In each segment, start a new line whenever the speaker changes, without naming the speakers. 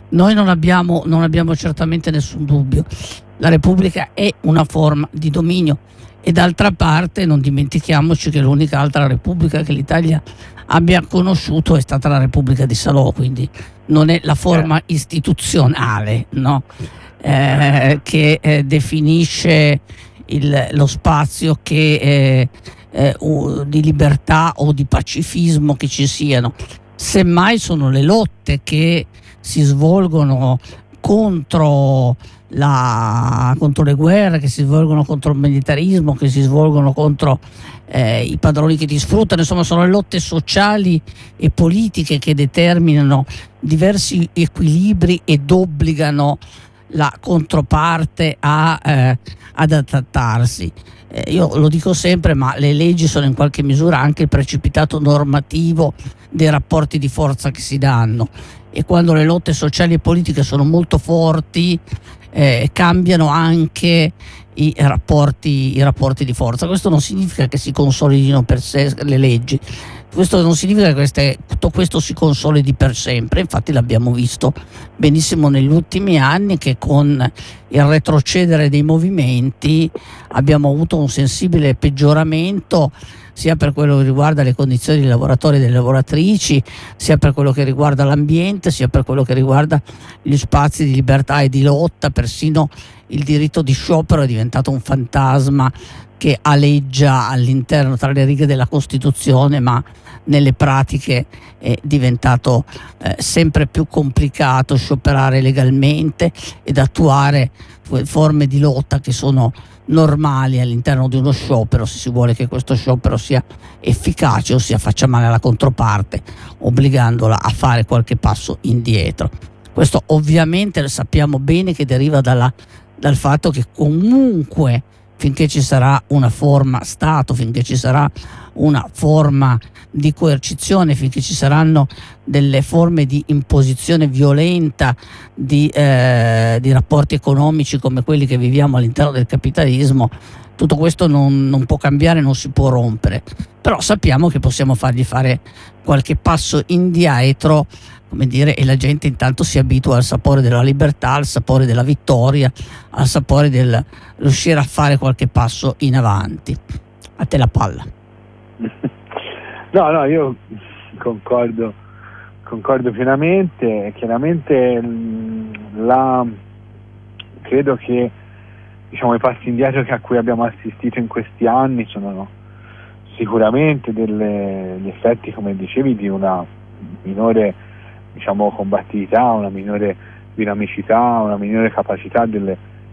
Noi non abbiamo certamente nessun dubbio. La Repubblica è una forma di dominio e d'altra parte non dimentichiamoci che l'unica altra Repubblica che l'Italia abbia conosciuto è stata la Repubblica di Salò, quindi non è la forma istituzionale, no? Che definisce lo spazio di libertà o di pacifismo che ci siano. Semmai sono le lotte che si svolgono contro le guerre, che si svolgono contro il militarismo, che si svolgono contro i padroni che ti sfruttano. Insomma, sono le lotte sociali e politiche che determinano diversi equilibri ed obbligano la controparte ad adattarsi. Io lo dico sempre, ma le leggi sono in qualche misura anche il precipitato normativo dei rapporti di forza che si danno, e quando le lotte sociali e politiche sono molto forti cambiano anche i rapporti di forza. Questo non significa che si consolidino per sé le leggi, questo non significa che tutto questo si consolidi per sempre. Infatti l'abbiamo visto benissimo negli ultimi anni, che con il retrocedere dei movimenti abbiamo avuto un sensibile peggioramento sia per quello che riguarda le condizioni dei lavoratori e delle lavoratrici, sia per quello che riguarda l'ambiente, sia per quello che riguarda gli spazi di libertà e di lotta. Persino il diritto di sciopero è diventato un fantasma che aleggia all'interno, tra le righe della Costituzione, ma nelle pratiche è diventato sempre più complicato scioperare legalmente ed attuare forme di lotta che sono normali all'interno di uno sciopero, se si vuole che questo sciopero sia efficace, ossia faccia male alla controparte, obbligandola a fare qualche passo indietro. Questo ovviamente lo sappiamo bene che deriva dal fatto che comunque finché ci sarà una forma Stato, finché ci sarà una forma di coercizione, finché ci saranno delle forme di imposizione violenta di rapporti economici come quelli che viviamo all'interno del capitalismo, tutto questo non può cambiare, non si può rompere. Però sappiamo che possiamo fargli fare qualche passo indietro, come dire, e la gente intanto si abitua al sapore della libertà, al sapore della vittoria, al sapore del riuscire a fare qualche passo in avanti. A te la palla.
No, io concordo pienamente. Chiaramente credo che, diciamo, i passi indietro a cui abbiamo assistito in questi anni sono sicuramente degli effetti, come dicevi, di una minore, diciamo, combattività, una minore dinamicità, una minore capacità delle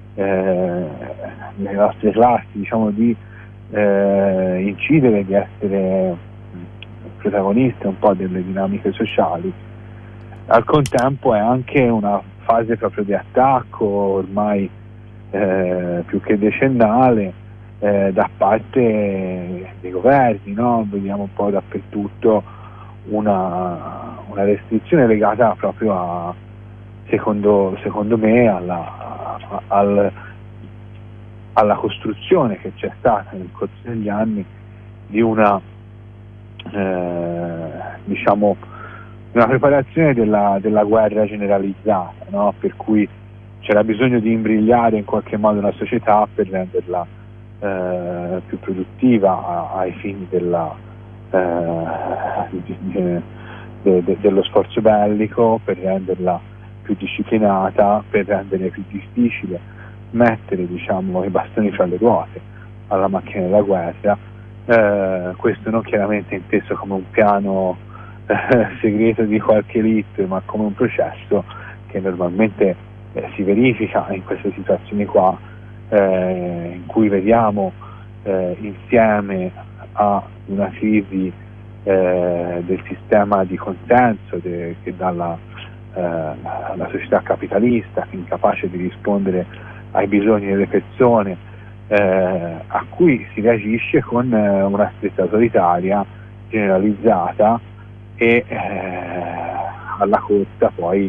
nostre classi, diciamo, di incidere, di essere protagoniste un po' delle dinamiche sociali. Al contempo è anche una fase proprio di attacco ormai più che decennale da parte dei governi, no? Vediamo un po' dappertutto una restrizione legata proprio a, secondo me, alla costruzione che c'è stata nel corso degli anni di una diciamo una preparazione della guerra generalizzata, no? Per cui c'era bisogno di imbrigliare in qualche modo la società per renderla più produttiva ai fini dello sforzo bellico, per renderla più disciplinata, per rendere più difficile mettere, diciamo, i bastoni fra le ruote alla macchina della guerra. Questo non chiaramente inteso come un piano segreto di qualche elite, ma come un processo che normalmente si verifica in queste situazioni qua, in cui vediamo insieme a una crisi del sistema di consenso che dalla società capitalista, che è incapace di rispondere ai bisogni delle persone, a cui si reagisce con una stretta autoritaria generalizzata e alla corsa poi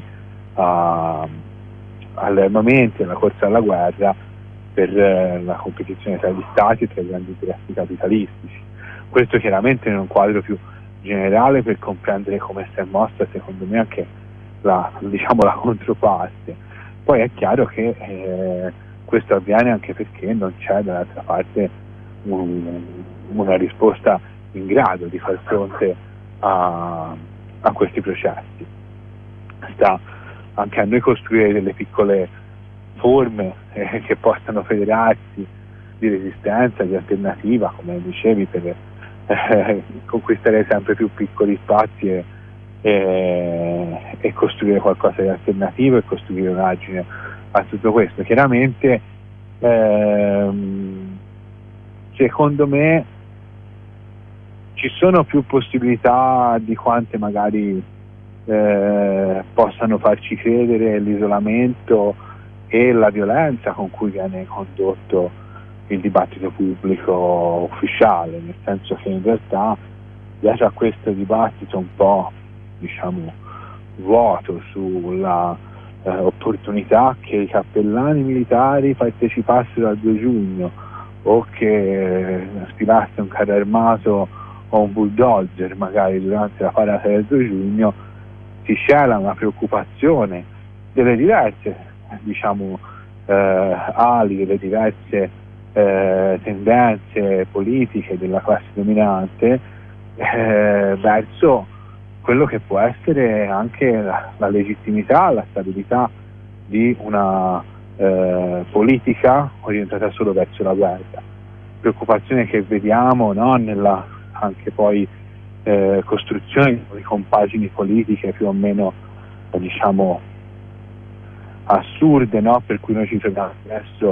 agli armamenti, alla corsa alla guerra per la competizione tra gli stati e tra i grandi interessi capitalistici. Questo chiaramente in un quadro più generale per comprendere come si è mossa, secondo me, anche diciamo la controparte. Poi è chiaro che questo avviene anche perché non c'è dall'altra parte una risposta in grado di far fronte a questi processi. Sta anche a noi costruire delle piccole forme che possano federarsi di resistenza, di alternativa, come dicevi, per conquistare sempre più piccoli spazi e costruire qualcosa di alternativo e costruire un argine a tutto questo. Chiaramente secondo me ci sono più possibilità di quante magari possano farci credere l'isolamento e la violenza con cui viene condotto il dibattito pubblico ufficiale, nel senso che in realtà dietro a questo dibattito un po' diciamo vuoto sulla opportunità che i cappellani militari partecipassero al 2 giugno o che sfilasse un carro armato o un bulldozer magari durante la parata del 2 giugno, si scela una preoccupazione delle diverse diciamo ali, delle diverse tendenze politiche della classe dominante verso quello che può essere anche la legittimità, la stabilità di una politica orientata solo verso la guerra. Preoccupazione che vediamo, no, nella anche poi costruzione di compagini politiche più o meno diciamo assurde, no? Per cui noi ci troviamo adesso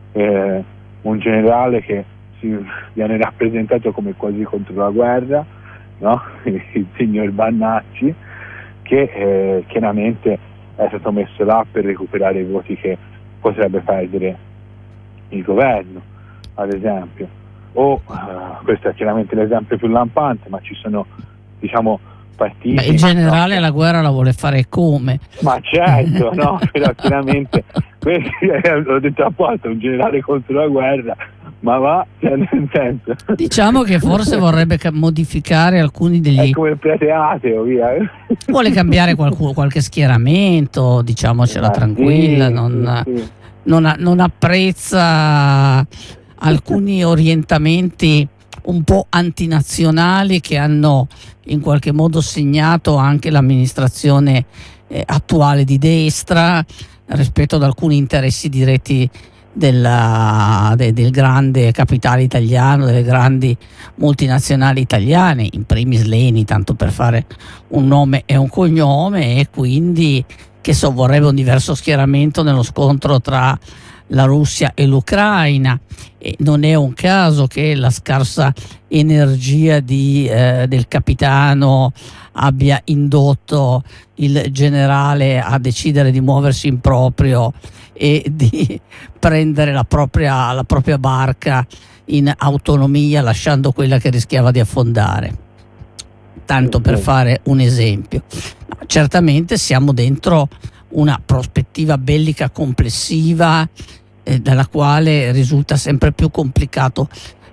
un generale che viene rappresentato come quasi contro la guerra, no? Il signor Bannacci, che chiaramente è stato messo là per recuperare i voti che potrebbe perdere il governo, ad esempio. Questo è chiaramente l'esempio più lampante, ma ci sono diciamo partiti.
Il generale, no? La guerra la vuole fare come?
Ma certo, no? Però chiaramente l'ho detto apposta, un generale contro la guerra, ma va, cioè, nel senso.
Diciamo che forse vorrebbe modificare alcuni degli.
È come il prete ateo, via.
Vuole cambiare qualche schieramento, diciamocela tranquilla,
sì.
Non apprezza alcuni orientamenti un po' antinazionali che hanno in qualche modo segnato anche l'amministrazione attuale di destra rispetto ad alcuni interessi diretti del grande capitale italiano, delle grandi multinazionali italiane, in primis l'ENI, tanto per fare un nome e un cognome, e quindi vorrebbe un diverso schieramento nello scontro tra la Russia e l'Ucraina, e non è un caso che la scarsa energia del capitano abbia indotto il generale a decidere di muoversi in proprio e di prendere la propria barca in autonomia, lasciando quella che rischiava di affondare, tanto per fare un esempio. Certamente siamo dentro una prospettiva bellica complessiva dalla quale risulta sempre più complicato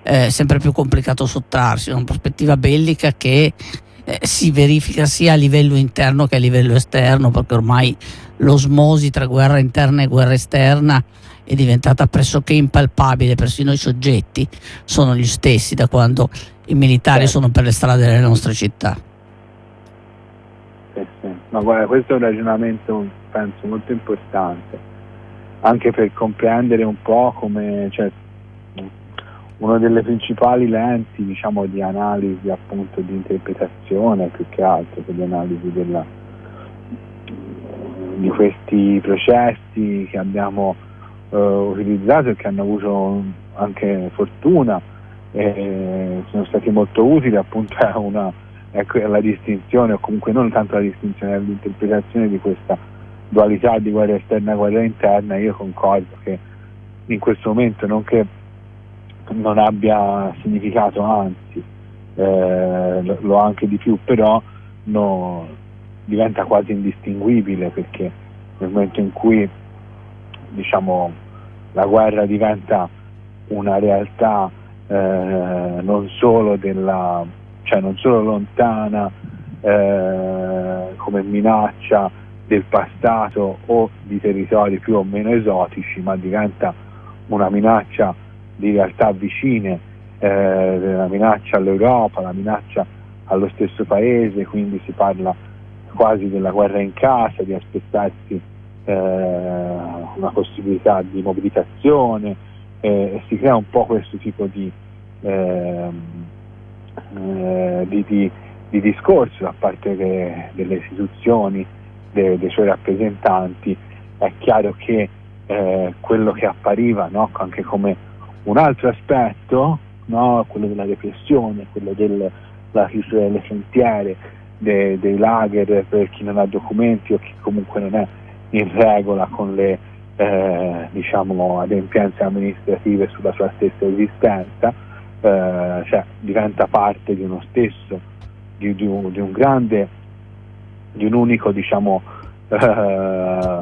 sottrarsi, una prospettiva bellica che si verifica sia a livello interno che a livello esterno, perché ormai l'osmosi tra guerra interna e guerra esterna è diventata pressoché impalpabile, persino i soggetti sono gli stessi da quando i militari sono per le strade delle nostre città.
Sì. Ma guarda, questo è un ragionamento penso molto importante, anche per comprendere un po' come, cioè, una delle principali lenti diciamo di analisi, appunto di interpretazione più che altro che di analisi di questi processi che abbiamo utilizzato e che hanno avuto anche fortuna e sono stati molto utili, appunto è la distinzione, o comunque non tanto la distinzione, è l'interpretazione di questa dualità di guerra esterna e guerra interna. Io concordo che in questo momento non che non abbia significato, anzi lo ha anche di più, però diventa quasi indistinguibile, perché nel momento in cui diciamo la guerra diventa una realtà non solo non solo lontana come minaccia del passato o di territori più o meno esotici, ma diventa una minaccia di realtà vicine, la minaccia all'Europa, la minaccia allo stesso paese, quindi si parla quasi della guerra in casa, di aspettarsi una possibilità di mobilitazione, e si crea un po' questo tipo di discorso da parte delle istituzioni, dei suoi rappresentanti. È chiaro che quello che appariva, no, anche come un altro aspetto, no, quello della repressione, quello della chiusura delle frontiere, dei lager per chi non ha documenti o chi comunque non è in regola con le diciamo adempienze amministrative sulla sua stessa esistenza, cioè diventa parte di uno stesso, di un grande, di un unico, diciamo, cioè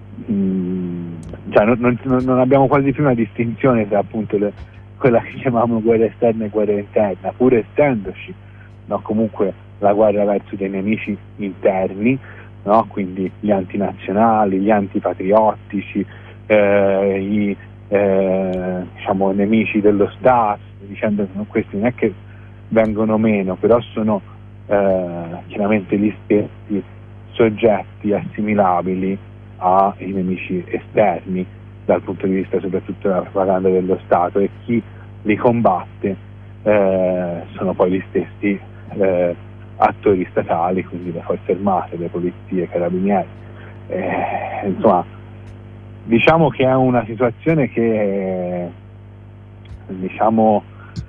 non abbiamo quasi più una distinzione tra appunto quella che chiamiamo guerra esterna e guerra interna, pur essendoci, no, comunque la guerra verso dei nemici interni, no? Quindi gli antinazionali, gli antipatriottici, i diciamo nemici dello Stato, dicendo che questi non è che vengono meno, però sono chiaramente gli stessi soggetti assimilabili ai nemici esterni dal punto di vista soprattutto della propaganda dello Stato, e chi li combatte sono poi gli stessi attori statali, quindi le forze armate, le polizie, i carabinieri. Insomma, diciamo che è una situazione che diciamo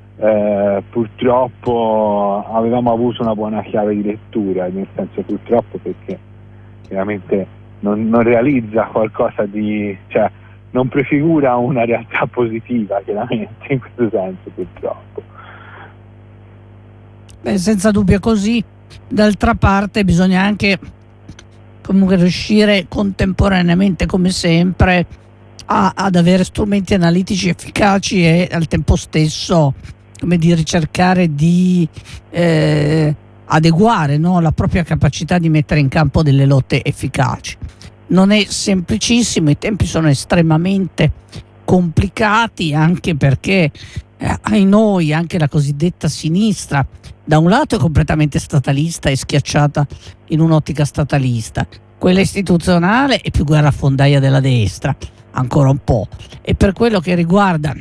purtroppo avevamo avuto una buona chiave di lettura, nel senso purtroppo perché chiaramente non realizza qualcosa di, cioè non prefigura una realtà positiva, chiaramente, in questo senso purtroppo.
Beh, senza dubbio è così. D'altra parte bisogna anche comunque riuscire contemporaneamente, come sempre, ad avere strumenti analitici efficaci e al tempo stesso, come dire, cercare di adeguare, no, la propria capacità di mettere in campo delle lotte efficaci. Non è semplicissimo, i tempi sono estremamente complicati, anche perché ai noi anche la cosiddetta sinistra da un lato è completamente statalista e schiacciata in un'ottica statalista, quella istituzionale è più guerrafondaia della destra, ancora un po', e per quello che riguarda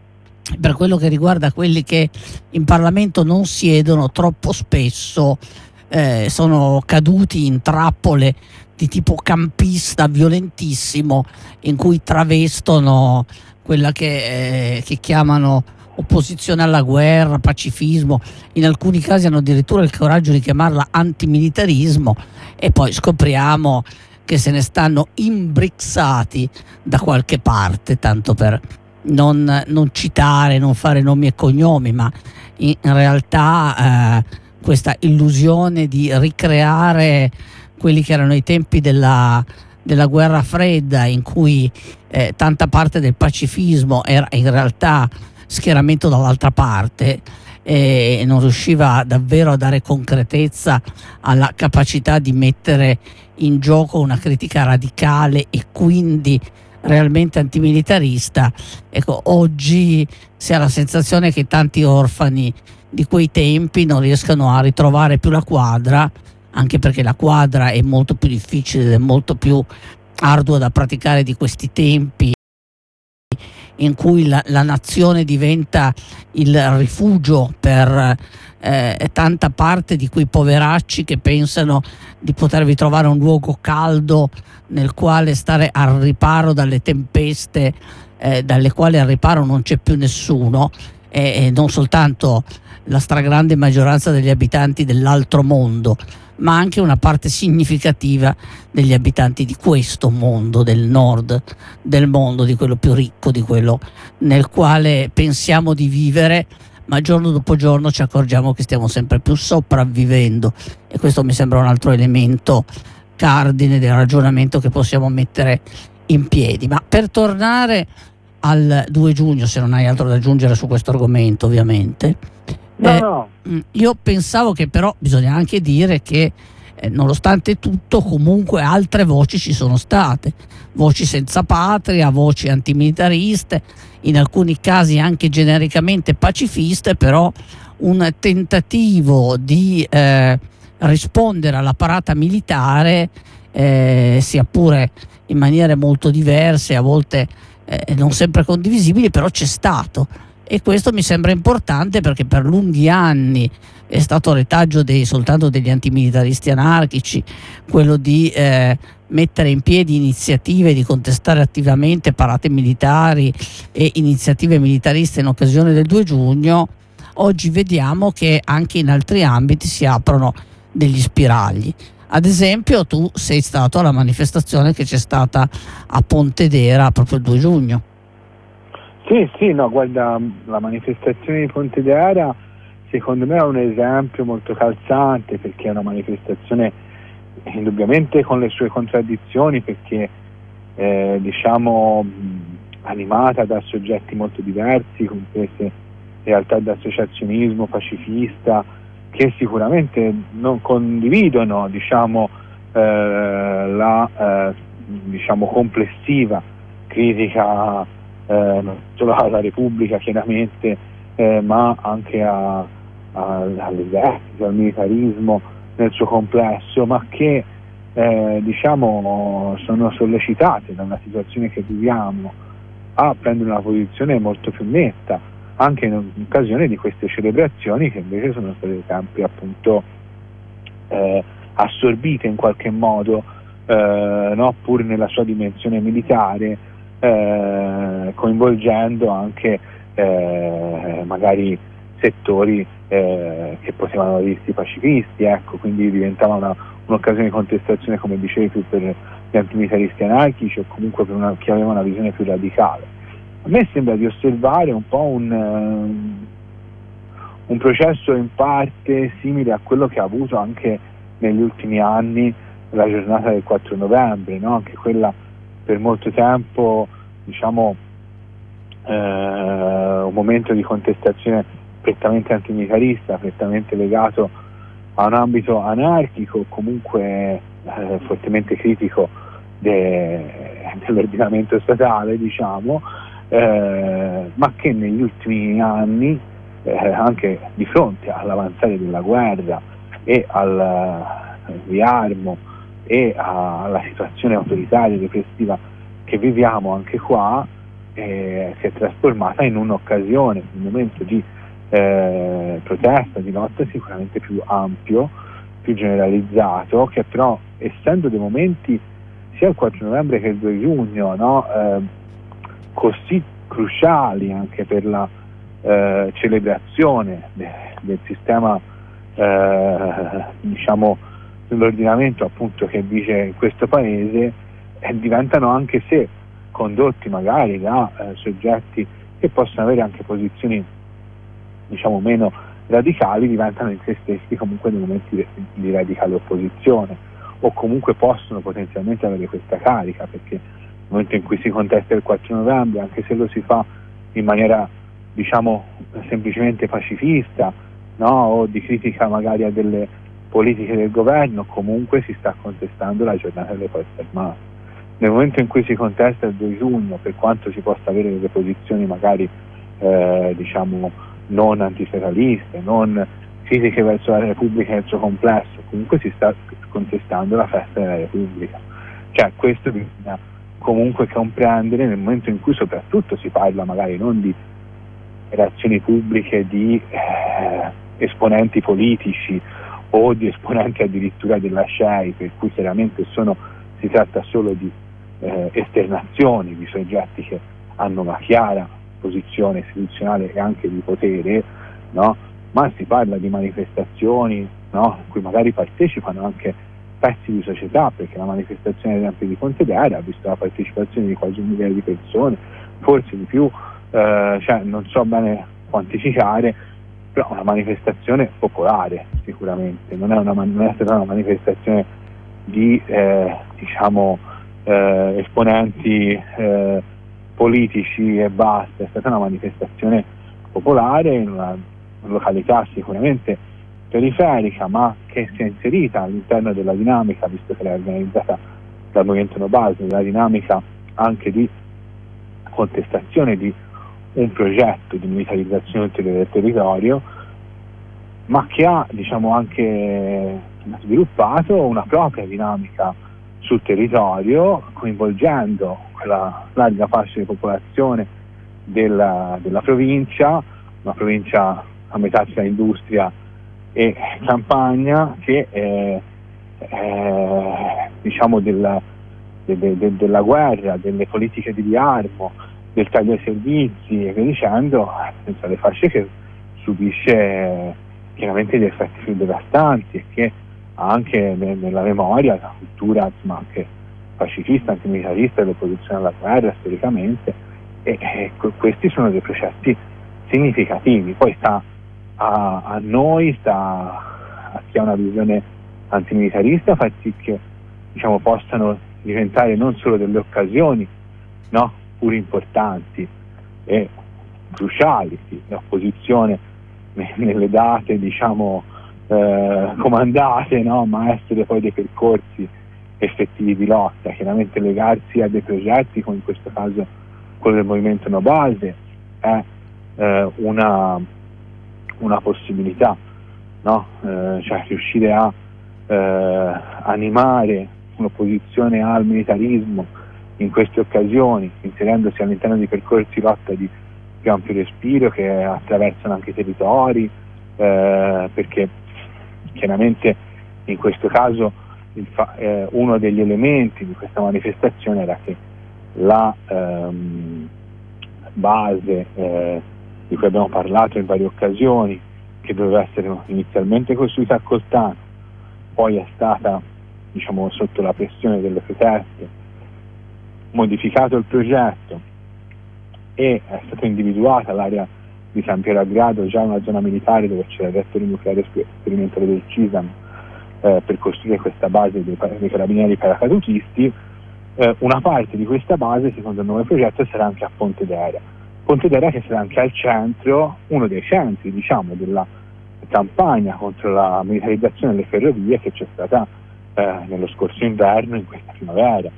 quelli che in Parlamento non siedono, troppo spesso sono caduti in trappole di tipo campista violentissimo, in cui travestono quella che chiamano opposizione alla guerra, pacifismo, in alcuni casi hanno addirittura il coraggio di chiamarla antimilitarismo, e poi scopriamo che se ne stanno imbrizzati da qualche parte, tanto per non citare, non fare nomi e cognomi, ma in realtà questa illusione di ricreare quelli che erano i tempi della guerra fredda, in cui tanta parte del pacifismo era in realtà schieramento dall'altra parte, e non riusciva davvero a dare concretezza alla capacità di mettere in gioco una critica radicale e quindi realmente antimilitarista. Ecco, oggi si ha la sensazione che tanti orfani di quei tempi non riescano a ritrovare più la quadra, anche perché la quadra è molto più difficile ed è molto più ardua da praticare di questi tempi, in cui la nazione diventa il rifugio per tanta parte di quei poveracci che pensano di potervi trovare un luogo caldo nel quale stare al riparo dalle tempeste, dalle quali al riparo non c'è più nessuno, e non soltanto la stragrande maggioranza degli abitanti dell'altro mondo, ma anche una parte significativa degli abitanti di questo mondo, del nord del mondo, di quello più ricco, di quello nel quale pensiamo di vivere, ma giorno dopo giorno ci accorgiamo che stiamo sempre più sopravvivendo, e questo mi sembra un altro elemento cardine del ragionamento che possiamo mettere in piedi. Ma per tornare al 2 giugno, se non hai altro da aggiungere su questo argomento, ovviamente.
No.
Io pensavo che però bisogna anche dire che nonostante tutto comunque altre voci ci sono state, voci senza patria, voci antimilitariste, in alcuni casi anche genericamente pacifiste, però un tentativo di rispondere alla parata militare, sia pure in maniere molto diverse, a volte non sempre condivisibili, però c'è stato, e questo mi sembra importante perché per lunghi anni è stato retaggio soltanto degli antimilitaristi anarchici quello di mettere in piedi iniziative di contestare attivamente parate militari e iniziative militariste in occasione del 2 giugno. Oggi vediamo che anche in altri ambiti si aprono degli spiragli. Ad esempio, tu sei stato alla manifestazione che c'è stata a Pontedera proprio il 2 giugno.
Sì, no, guarda, la manifestazione di Pontedera secondo me è un esempio molto calzante, perché è una manifestazione indubbiamente con le sue contraddizioni, perché diciamo animata da soggetti molto diversi, comprese realtà d'associazionismo pacifista, che sicuramente non condividono la complessiva critica non solo alla Repubblica chiaramente, ma anche all'esercito, al militarismo nel suo complesso, ma che sono sollecitate da una situazione che viviamo a prendere una posizione molto più netta, anche in occasione di queste celebrazioni che invece sono state sempre appunto assorbite in qualche modo, pur nella sua dimensione militare, coinvolgendo anche magari settori che potevano dirsi pacifisti, ecco, quindi diventava un'occasione di contestazione, come dicevi tu, per gli antimilitaristi anarchici o comunque per chi aveva una visione più radicale. A me sembra di osservare un po' un processo in parte simile a quello che ha avuto anche negli ultimi anni la giornata del 4 novembre, no? Anche quella per molto tempo un momento di contestazione prettamente antimilitarista, prettamente legato a un ambito anarchico, comunque fortemente critico dell'ordinamento statale, ma che negli ultimi anni, anche di fronte all'avanzare della guerra e al riarmo e alla situazione autoritaria e repressiva che viviamo anche qua, si è trasformata in un'occasione, un momento di protesta, di lotta sicuramente più ampio, più generalizzato, che però, essendo dei momenti sia il 4 novembre che il 2 giugno, così cruciali anche per la celebrazione del sistema dell'ordinamento appunto che vige in questo paese, diventano, anche se condotti magari da soggetti che possono avere anche posizioni meno radicali, diventano in se stessi comunque dei momenti di radicale opposizione, o comunque possono potenzialmente avere questa carica, perché nel momento in cui si contesta il 4 novembre, anche se lo si fa in maniera semplicemente pacifista, o di critica magari a delle politiche del governo, comunque si sta contestando la giornata delle forze armate. Nel momento in cui si contesta il 2 giugno, per quanto si possa avere delle posizioni magari non antifederaliste, non critiche verso la Repubblica nel suo complesso, comunque si sta contestando la festa della Repubblica. Cioè, questo bisogna comunque comprendere nel momento in cui soprattutto si parla magari non di relazioni pubbliche di esponenti politici o di esponenti addirittura della SCEI, per cui chiaramente si tratta solo di esternazioni di soggetti che hanno una chiara posizione istituzionale e anche di potere, ma si parla di manifestazioni in cui magari partecipano anche pezzi di società, perché la manifestazione ad esempio di Pontedera ha visto la partecipazione di quasi 1 migliaio di persone, forse di più, non so bene quantificare, però una manifestazione popolare sicuramente, non è stata una manifestazione di esponenti politici e basta, è stata una manifestazione popolare in una località sicuramente periferica, ma che si è inserita all'interno della dinamica, visto che l'è organizzata dal movimento No Base, nella dinamica anche di contestazione di un progetto di militarizzazione ulteriore del territorio, ma che ha, diciamo, anche sviluppato una propria dinamica sul territorio, coinvolgendo quella larga fascia di popolazione della provincia, una provincia a metà tra industria e campagna, che diciamo della guerra, delle politiche di riarmo, del taglio ai servizi e via dicendo, senza le fasce che subisce chiaramente gli effetti più devastanti, e che ha anche nella memoria la cultura, insomma, anche pacifista, antimilitarista, dell'opposizione alla guerra storicamente, e questi sono dei processi significativi. Poi sta a noi, sta a chi ha una visione antimilitarista, far sì che, diciamo, possano diventare non solo delle occasioni, no, pur importanti e cruciali, sì, l'opposizione nelle date, diciamo, comandate, no, ma essere poi dei percorsi effettivi di lotta, chiaramente legarsi a dei progetti, come in questo caso quello del movimento No Base, è una possibilità, no? Cioè riuscire a animare un'opposizione al militarismo in queste occasioni, inserendosi all'interno di percorsi lotta di più ampio respiro che attraversano anche i territori, perché chiaramente in questo caso uno degli elementi di questa manifestazione era che la base di cui abbiamo parlato in varie occasioni, che doveva essere inizialmente costruita a Coltano, poi è stata, diciamo, sotto la pressione delle proteste, modificato il progetto e è stata individuata l'area di San Piero a Grado, già una zona militare dove c'era il reattore nucleare sperimentale del CISAM, per costruire questa base dei carabinieri paracadutisti. Una parte di questa base, secondo il nuovo progetto, sarà anche a Pontedera, che sarà anche al centro, uno dei centri, diciamo, della campagna contro la militarizzazione delle ferrovie che c'è stata nello scorso inverno, in questa primavera,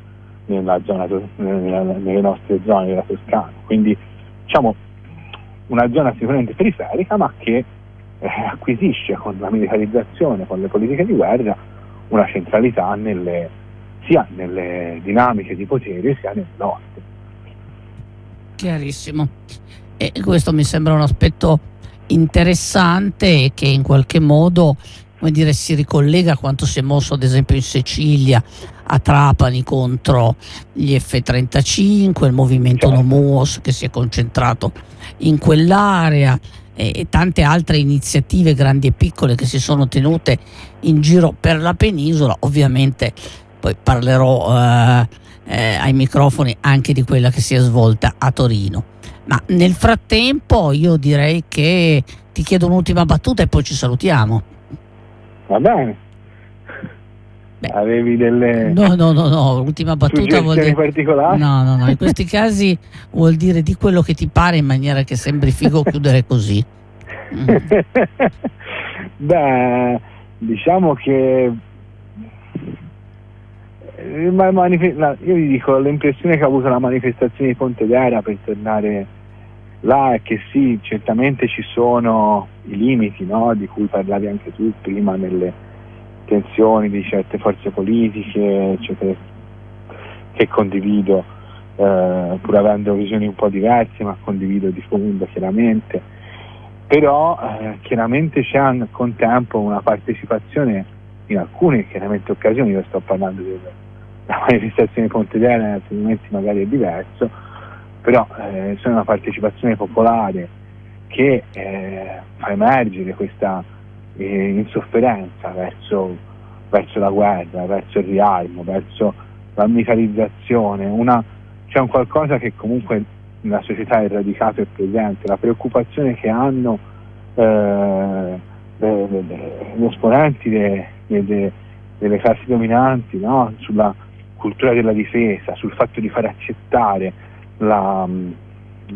nelle nostre zone della Toscana. Quindi, diciamo, una zona sicuramente periferica, ma che acquisisce con la militarizzazione, con le politiche di guerra, una centralità sia nelle dinamiche di potere sia nelle lotte.
Chiarissimo. E questo mi sembra un aspetto interessante e che in qualche modo, come dire, si ricollega a quanto si è mosso ad esempio in Sicilia, a Trapani contro gli F-35, il movimento Nomuos che si è concentrato in quell'area, e tante altre iniziative grandi e piccole che si sono tenute in giro per la penisola. Ovviamente poi parlerò ai microfoni anche di quella che si è svolta a Torino, ma nel frattempo io direi che ti chiedo un'ultima battuta e poi ci salutiamo.
Va bene. Avevi delle
no, l'ultima battuta vuol dire
particolari?
No, in questi casi vuol dire di quello che ti pare, in maniera che sembri figo chiudere così.
Beh, diciamo che io vi dico, l'impressione che ha avuto la manifestazione di Pontedera, per tornare là, è che sì, certamente ci sono i limiti, no, di cui parlavi anche tu prima, nelle tensioni di certe forze politiche, eccetera, che condivido, pur avendo visioni un po' diverse, ma condivido di fondo chiaramente. Però chiaramente c'è al contempo una partecipazione in alcune chiaramente occasioni. Io sto parlando della manifestazione di Pontedera, in altri momenti magari è diverso, però c'è una partecipazione popolare che fa emergere questa insofferenza verso la guerra, verso il riarmo, verso la militarizzazione. C'è un qualcosa che comunque nella società è radicato e presente, la preoccupazione che hanno gli esponenti delle classi dominanti, no? Sulla cultura della difesa, sul fatto di far accettare la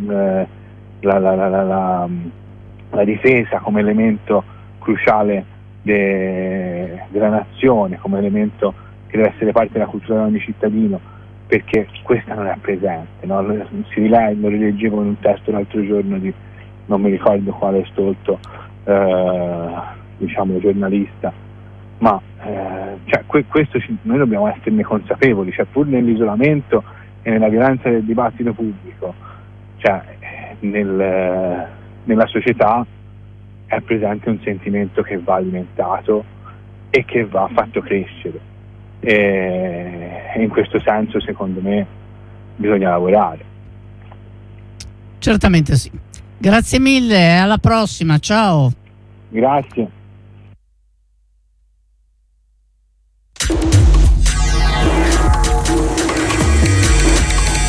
difesa come elemento cruciale della nazione, come elemento che deve essere parte della cultura di ogni cittadino, perché questa non è presente, no? Lo rileggevo in un testo l'altro giorno di non mi ricordo quale stolto diciamo giornalista, ma questo noi dobbiamo esserne consapevoli, cioè pur nell'isolamento e nella violenza del dibattito pubblico, cioè nella società è presente un sentimento che va alimentato e che va fatto crescere, e in questo senso secondo me bisogna lavorare.
Certamente sì. Grazie mille, alla prossima, ciao.
Grazie.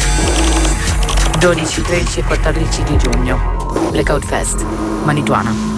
(12, 13 e 14 di giugno) Blackout Fest, Manituana.